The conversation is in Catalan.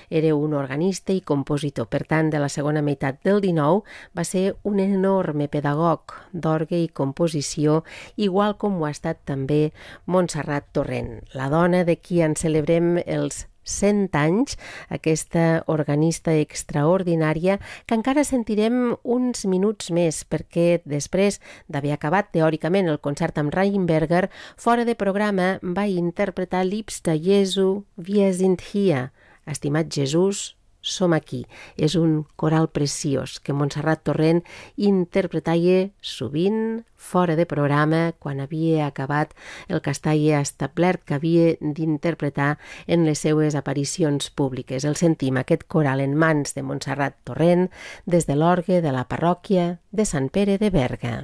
Era un organista i compositor. Per tant, de la segona meitat del XIX va ser un enorme pedagog d'orgue i composició, igual com ho ha estat també Montserrat Torrent, la dona de qui en celebrem els 100 anys, aquesta organista extraordinària que encara sentirem uns minuts més perquè després d'haver acabat teòricament el concert amb Rheinberger, fora de programa va interpretar Liebster Jesu, wir sind hier, estimat Jesús, som aquí. És un coral preciós que Montserrat Torrent interpretava sovint fora de programa quan havia acabat el que estava establert que havia d'interpretar en les seues aparicions públiques. El sentim, aquest coral en mans de Montserrat Torrent des de l'orgue de la parròquia de Sant Pere de Berga.